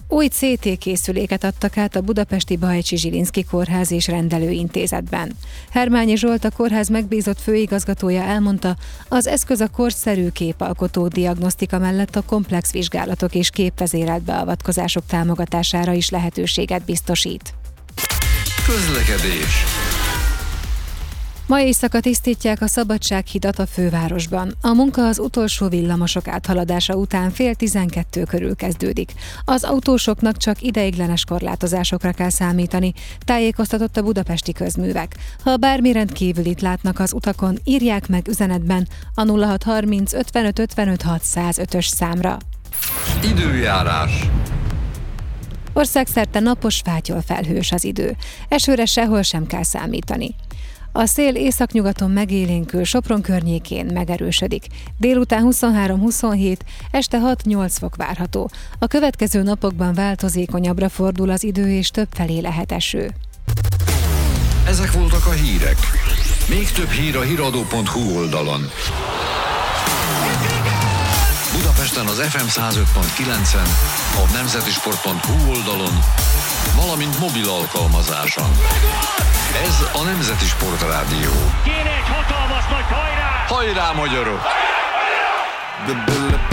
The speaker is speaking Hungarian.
Új CT készüléket adtak át a budapesti Bajcsi Zsilinszky Kórház és Rendelőintézetben. Hermányi Zsolt, a kórház megbízott főigazgatója elmondta, az eszköz a korszerű képalkotó diagnosztika mellett a komplex vizsgálatok és képvezérelt beavatkozások támogatására is lehetőséget biztosít. Közlekedés. Ma éjszaka tisztítják a Szabadsághidat a fővárosban. A munka az utolsó villamosok áthaladása után 11:30 körül kezdődik. Az autósoknak csak ideiglenes korlátozásokra kell számítani, tájékoztatott a Budapesti Közművek. Ha bármi rendkívülit látnak az utakon, írják meg üzenetben a 0630 55 55 605-ös számra. Időjárás. Országszerte napos, fátyol-felhős az idő. Esőre sehol sem kell számítani. A szél északnyugaton megélénkül, Sopron környékén megerősödik. Délután 23-27, este 6-8 fok várható. A következő napokban változékonyabbra fordul az idő, és többfelé lehet eső. Ezek voltak a hírek. Még több hír a hiradó.hu oldalon. Budapesten az FM 105.9-en, a nemzetisport.hu oldalon, valamint mobil alkalmazáson. Ez a Nemzeti Sport Rádió. Kéne egy hatalmas nagy hajrá! Hajrá, magyarok!